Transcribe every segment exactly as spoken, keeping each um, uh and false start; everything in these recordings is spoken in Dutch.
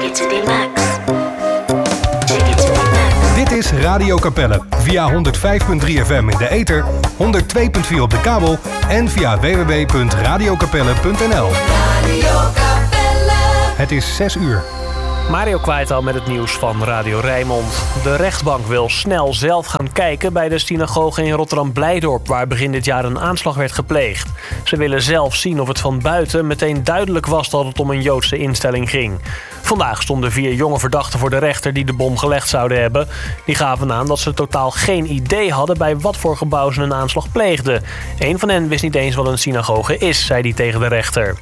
it to the max. Take it to the max. Dit is Radio Capelle via honderdvijf komma drie F M in de ether, honderd twee komma vier op de kabel en via w w w punt radio capelle punt n l. Radio Capelle. Het is zes uur. Mario Kwijtal met het nieuws van Radio Rijnmond. De rechtbank wil snel zelf gaan kijken bij de synagoge in Rotterdam-Blijdorp, waar begin dit jaar een aanslag werd gepleegd. Ze willen zelf zien of het van buiten meteen duidelijk was dat het om een Joodse instelling ging. Vandaag stonden vier jonge verdachten voor de rechter die de bom gelegd zouden hebben. Die gaven aan dat ze totaal geen idee hadden bij wat voor gebouw ze een aanslag pleegden. Eén van hen wist niet eens wat een synagoge is, zei hij tegen de rechter.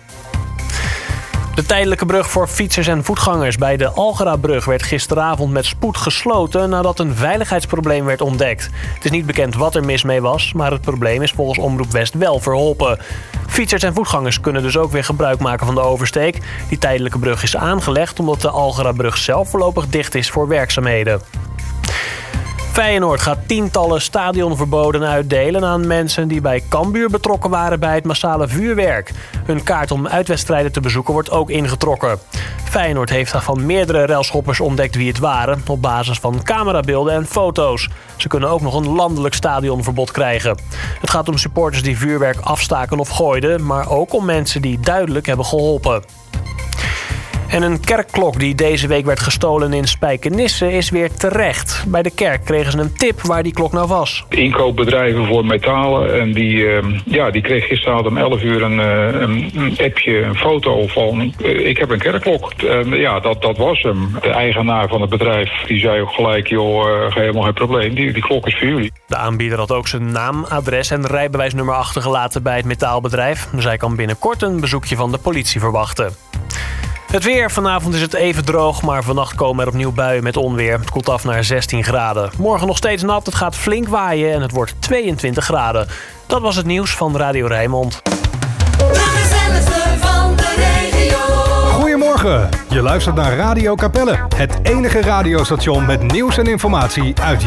De tijdelijke brug voor fietsers en voetgangers bij de Algerabrug werd gisteravond met spoed gesloten nadat een veiligheidsprobleem werd ontdekt. Het is niet bekend wat er mis mee was, maar het probleem is volgens Omroep West wel verholpen. Fietsers en voetgangers kunnen dus ook weer gebruik maken van de oversteek. Die tijdelijke brug is aangelegd omdat de Algerabrug zelf voorlopig dicht is voor werkzaamheden. Feyenoord gaat tientallen stadionverboden uitdelen aan mensen die bij Cambuur betrokken waren bij het massale vuurwerk. Hun kaart om uitwedstrijden te bezoeken wordt ook ingetrokken. Feyenoord heeft van meerdere relschoppers ontdekt wie het waren op basis van camerabeelden en foto's. Ze kunnen ook nog een landelijk stadionverbod krijgen. Het gaat om supporters die vuurwerk afstaken of gooiden, maar ook om mensen die duidelijk hebben geholpen. En een kerkklok die deze week werd gestolen in Spijkenisse is weer terecht. Bij de kerk kregen ze een tip waar die klok nou was. Inkoopbedrijven voor metalen. En die, uh, ja, die kreeg gisteravond om elf uur een, uh, een appje, een foto van... Uh, ik heb een kerkklok. Uh, ja, dat, dat was hem. De eigenaar van het bedrijf die zei ook gelijk... joh, uh, helemaal geen probleem. Die, die klok is voor jullie. De aanbieder had ook zijn naam, adres en rijbewijsnummer achtergelaten bij het metaalbedrijf. Zij kan binnenkort een bezoekje van de politie verwachten. Het weer. Vanavond is het even droog, maar vannacht komen er opnieuw buien met onweer. Het koelt af naar zestien graden. Morgen nog steeds nat, het gaat flink waaien en het wordt tweeëntwintig graden. Dat was het nieuws van Radio Rijnmond. De gezelligste van de regio. Goedemorgen, je luistert naar Radio Capelle. Het enige radiostation met nieuws en informatie uit